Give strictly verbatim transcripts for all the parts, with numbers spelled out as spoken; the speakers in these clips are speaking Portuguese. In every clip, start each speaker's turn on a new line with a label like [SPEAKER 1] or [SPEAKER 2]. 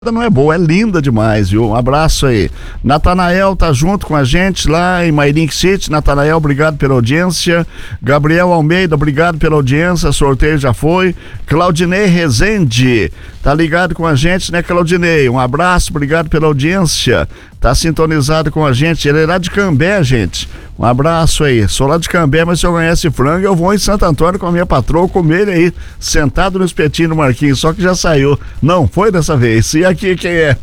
[SPEAKER 1] Não é boa, é linda demais, viu? Um abraço aí. Natanael tá junto com a gente lá em Mairink City. Natanael, obrigado pela audiência. Gabriel Almeida, obrigado pela audiência. Sorteio já foi. Claudinei Rezende, tá ligado com a gente, né, Claudinei? Um abraço, obrigado pela audiência. Tá sintonizado com a gente. Ele é lá de Cambé, gente. Um abraço aí. Sou lá de Cambé, mas se eu ganhasse frango, eu vou em Santo Antônio com a minha patroa comer ele aí, sentado no espetinho do Marquinhos, só que já saiu. Não, foi dessa vez. E aqui quem é?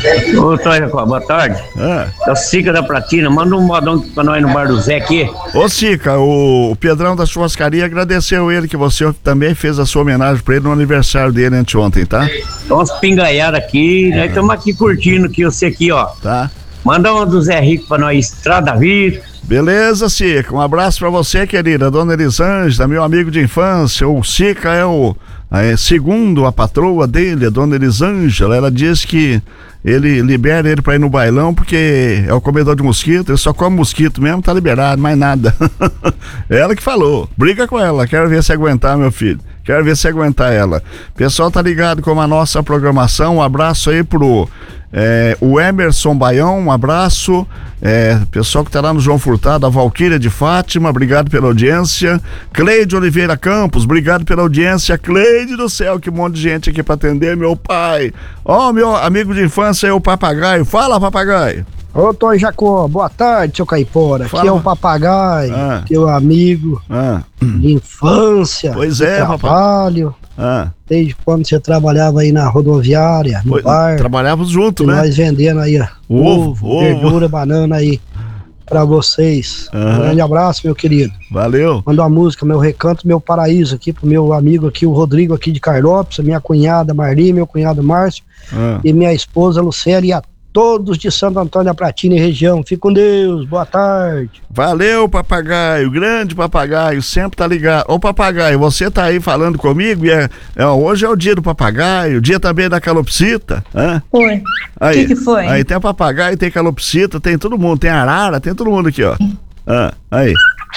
[SPEAKER 2] Ô, Toy, boa tarde.
[SPEAKER 1] Ah.
[SPEAKER 2] É o Sica da Platina. Manda um modão pra nós no bar do Zé aqui.
[SPEAKER 1] Ô, Sica, o, o Pedrão da churrascaria agradeceu ele, que você também fez a sua homenagem pra ele no aniversário dele anteontem, tá?
[SPEAKER 2] Então, umas pingaiadas aqui, nós estamos aqui curtindo aqui, você aqui, ó.
[SPEAKER 1] Tá.
[SPEAKER 2] Manda uma do Zé Rico pra nós, Estrada Vir.
[SPEAKER 1] Beleza, Sica, um abraço pra você, querida, dona Elisângela, meu amigo de infância. O Sica é o, é, segundo a patroa dele, a dona Elisângela, ela diz que ele libera ele pra ir no bailão porque é o comedor de mosquito, ele só come mosquito mesmo, tá liberado, mais nada. Ela que falou, briga com ela, quero ver se aguentar, meu filho. Quero ver se aguentar ela. Pessoal, tá ligado com a nossa programação. Um abraço aí pro é, o Emerson Baião, um abraço. É, pessoal que tá lá no João Furtado, a Valquíria de Fátima, obrigado pela audiência. Cleide Oliveira Campos, obrigado pela audiência. Cleide do céu, que monte de gente aqui pra atender, meu pai. Ó, oh, meu amigo de infância aí, o Papagaio. Fala, Papagaio.
[SPEAKER 3] Ô, Toy Jacó, boa tarde, seu Caipora. Aqui é o Papagaio,
[SPEAKER 1] ah.
[SPEAKER 3] teu amigo
[SPEAKER 1] ah.
[SPEAKER 3] de infância.
[SPEAKER 1] Pois é,
[SPEAKER 3] trabalho.
[SPEAKER 1] Ah.
[SPEAKER 3] Desde quando você trabalhava aí na rodoviária, no
[SPEAKER 1] pois,
[SPEAKER 3] bar.
[SPEAKER 1] Trabalhávamos juntos, né?
[SPEAKER 3] Nós vendendo aí
[SPEAKER 1] ovo,
[SPEAKER 3] ovo,
[SPEAKER 1] ovo,
[SPEAKER 3] verdura, banana aí pra vocês.
[SPEAKER 1] Uhum.
[SPEAKER 3] Um grande abraço, meu querido.
[SPEAKER 1] Valeu.
[SPEAKER 3] Manda uma música, Meu Recanto, Meu Paraíso, aqui pro meu amigo aqui, o Rodrigo aqui de Carlópolis, minha cunhada Marli, meu cunhado Márcio
[SPEAKER 1] uhum.
[SPEAKER 3] e minha esposa Lucélia e a todos de Santo Antônio da Platina e região. Fique com Deus, boa tarde.
[SPEAKER 1] Valeu, Papagaio, grande Papagaio, sempre tá ligado. Ô, Papagaio, você tá aí falando comigo e é, é, hoje é o dia do Papagaio, dia também da calopsita, hã?
[SPEAKER 4] Oi, o que que foi?
[SPEAKER 1] Aí tem Papagaio, tem calopsita, tem todo mundo, tem arara, tem todo mundo aqui, ó. Ah, aí.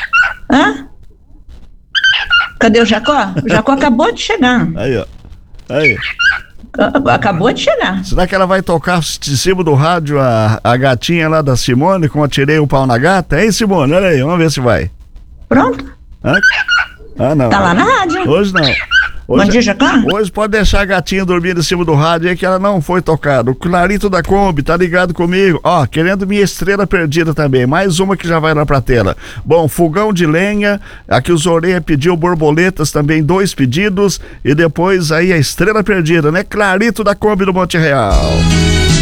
[SPEAKER 4] Hã? Cadê o Jacó? O Jacó acabou de chegar.
[SPEAKER 1] Aí, ó. Aí.
[SPEAKER 4] Acabou de chegar.
[SPEAKER 1] Será que ela vai tocar de cima do rádio a, a gatinha lá da Simone, com Atirei o Pau na Gata? Hein, Simone? Olha aí, vamos ver se vai.
[SPEAKER 4] Pronto.
[SPEAKER 1] Hã? Ah, não.
[SPEAKER 4] Tá lá na rádio.
[SPEAKER 1] Hoje não. Hoje,
[SPEAKER 4] Bom dia, Jacó.
[SPEAKER 1] Hoje pode deixar a gatinha dormindo em cima do rádio aí que ela não foi tocada. O Clarito da Kombi tá ligado comigo. Ó, querendo minha estrela perdida também. Mais uma que já vai lá pra tela. Bom, fogão de lenha. Aqui o Zoreia pediu borboletas também, dois pedidos. E depois aí a estrela perdida, né? Clarito da Kombi do Monte Real.